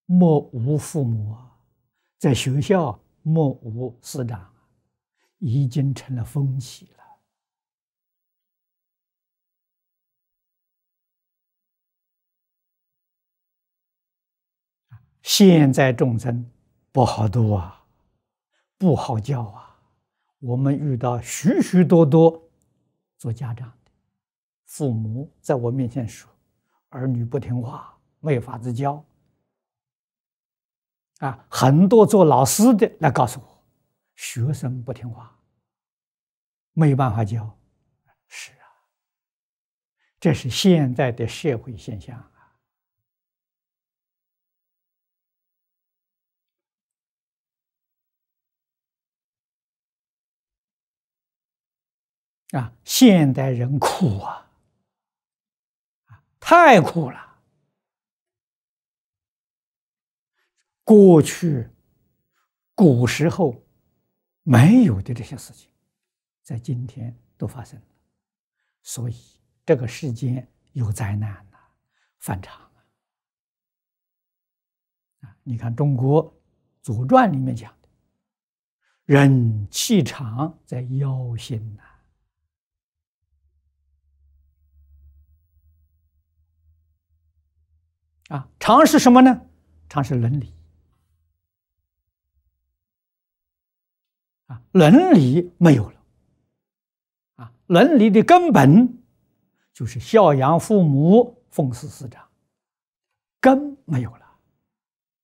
莫无父母啊，在学校莫无师长，已经成了风气了。现在众生不好度啊，不好教啊。我们遇到许许多多做家长的父母，在我面前说，儿女不听话，没有法子教。很多做老师的来告诉我，学生不听话，没有办法教。是啊，这是现在的社会现象现代人苦啊，太苦了。过去古时候没有的这些事情，在今天都发生了，所以这个世间有灾难了，反常你看中国《左传》里面讲的，人气长在腰心常是什么呢？常是伦理伦理没有了伦理的根本就是孝养父母，奉事师长，根没有了。